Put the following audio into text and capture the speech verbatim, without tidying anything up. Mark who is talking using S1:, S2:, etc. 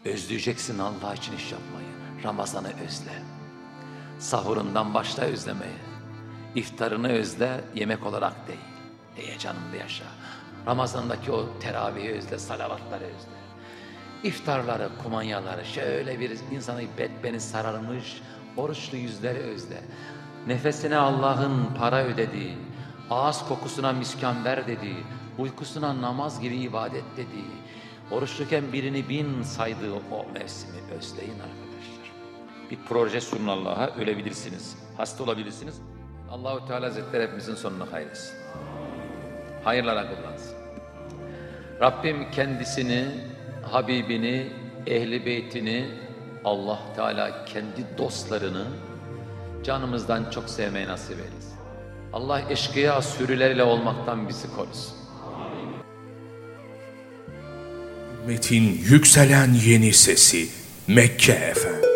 S1: Özleyeceksin Allah için iş yapmayı. Ramazan'ı özle. Sahurundan başla özlemeye. İftarını özle, yemek olarak değil. Heyecanında yaşa. Ramazan'daki o teravihi özle, salavatları özle. İftarları, kumanyaları, şöyle bir insanı bedbeni sararmış, oruçlu yüzleri özle. Nefesine Allah'ın para ödediği, ağız kokusuna miskamber dediği, uykusuna namaz gibi ibadet dediği, oruçluyken birini bin saydığı o mevsimi özleyin arkadaşlar. Bir proje sunun Allah'a, ölebilirsiniz, hasta olabilirsiniz. Allahu Teala Hazretleri hepimizin sonunu hayretsin. Hayırlara kullansın. Rabbim kendisini, Habibini, Ehli Beytini, Allah Teala kendi dostlarını canımızdan çok sevmeyi nasip eylesin. Allah eşkıya sürüleriyle olmaktan bizi korusun.
S2: Ümmetin yükselen yeni sesi Mekke Efendi.